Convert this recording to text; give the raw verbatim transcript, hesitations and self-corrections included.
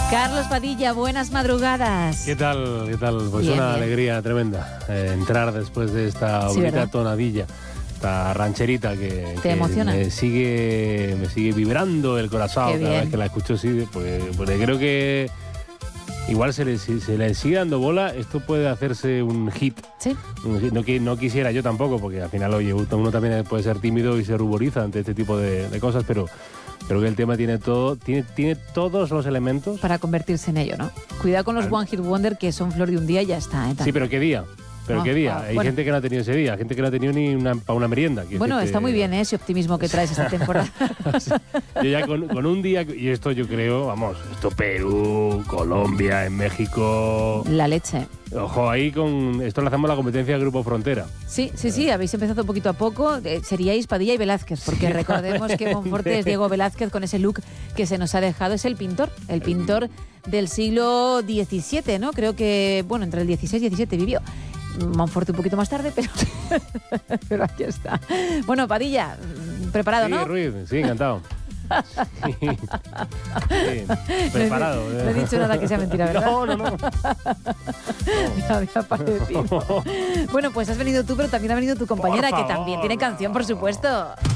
Carlos Padilla, buenas madrugadas. ¿Qué tal? ¿Qué tal? Pues Bien, una bien. alegría tremenda eh, entrar después de esta Sí, bonita ¿verdad? tonadilla, esta rancherita que, ¿Te que emociona? me sigue me sigue vibrando el corazón Qué cada bien. vez que la escucho, sí, porque, porque creo que igual se le, si se le sigue dando bola, esto puede hacerse un hit. Sí. Un hit. No, qui- no quisiera yo tampoco, porque al final, oye, uno también puede ser tímido y se ruboriza ante este tipo de, de cosas, pero creo que el tema tiene todo, tiene, tiene todos los elementos. Para convertirse en ello, ¿no? Cuidado con los Claro. One Hit Wonder que son flor de un día y ya está, ¿eh? Sí, pero ¿qué día? ¿Pero Ah, qué día? ah, Hay bueno. gente que no ha tenido ese día, gente que no ha tenido ni una, para una merienda. Quiero Bueno, decirte, está muy bien, ¿eh? Ese optimismo que traes esta temporada. Yo ya con, con un día, y esto yo creo, vamos, esto Perú, Colombia, en México. La leche. Ojo, ahí con. Esto lo hacemos la competencia del Grupo Frontera. Sí, sí, sí, habéis empezado poquito a poco. Eh, seríais Padilla y Velázquez, porque recordemos que Monforte es Diego Velázquez con ese look que se nos ha dejado. Es el pintor, el pintor del siglo diecisiete, ¿no? Creo que, bueno, entre el dieciséis y diecisiete vivió. Monforte un poquito más tarde, pero, pero aquí está. Bueno, Padilla, preparado, Sí, ¿no? Ruiz, sí, encantado. Sí. Sí, preparado. No he dicho nada que sea mentira, ¿verdad? No, no, no. Me había parecido. Bueno, pues has venido tú, pero también ha venido tu compañera, Por que también favor. tiene canción, por supuesto.